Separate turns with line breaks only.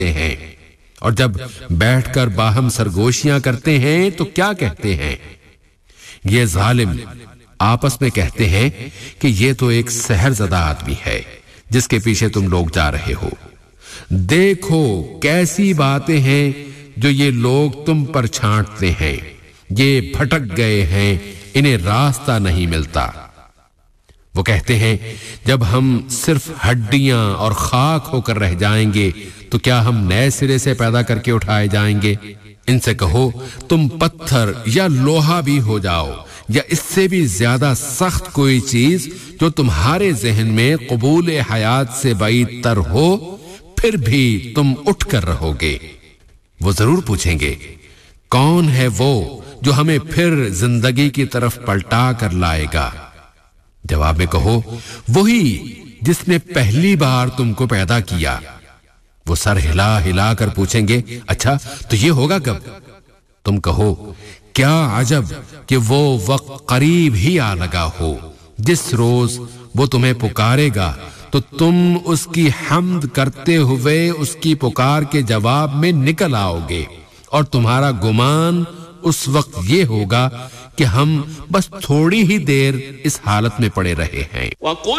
ہیں اور جب بیٹھ کر باہم سرگوشیاں کرتے ہیں تو کیا کہتے ہیں؟ یہ ظالم آپس میں کہتے ہیں کہ یہ تو ایک سحر زدہ آدمی ہے جس کے پیچھے تم لوگ جا رہے ہو۔ دیکھو کیسی باتیں ہیں جو یہ لوگ تم پر چھانٹتے ہیں، یہ بھٹک گئے ہیں، انہیں راستہ نہیں ملتا۔ وہ کہتے ہیں جب ہم صرف ہڈیاں اور خاک ہو کر رہ جائیں گے تو کیا ہم نئے سرے سے پیدا کر کے اٹھائے جائیں گے؟ ان سے کہو تم پتھر یا لوہا بھی ہو جاؤ یا اس سے بھی زیادہ سخت کوئی چیز جو تمہارے ذہن میں قبول حیات سے بعید تر ہو، پھر بھی تم اٹھ کر رہو گے۔ وہ ضرور پوچھیں گے کون ہے وہ جو ہمیں پھر زندگی کی طرف پلٹا کر لائے گا؟ جواب میں کہو وہی جس نے پہلی بار تم کو پیدا کیا۔ وہ سر ہلا ہلا کر پوچھیں گے اچھا تو یہ ہوگا کب؟ تم کہو کیا عجب کہ وہ وقت قریب ہی آ لگا ہو، جس روز وہ تمہیں پکارے گا تو تم اس کی حمد کرتے ہوئے اس کی پکار کے جواب میں نکل آؤ گے، اور تمہارا گمان اس وقت یہ ہوگا کہ ہم بس تھوڑی ہی دیر اس حالت میں پڑے رہے ہیں۔